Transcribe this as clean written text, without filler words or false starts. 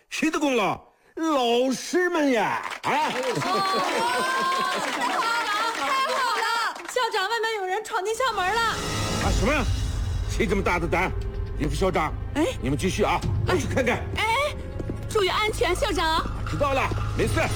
谁的功劳？老师们呀！啊！ 太好了！校长，外面有人闯进校门了！ 啊，什么呀？谁这么大的胆？李副校长， 哎， 你们继续啊，我去看看。 哎，注意安全，校长。 知道了，没事。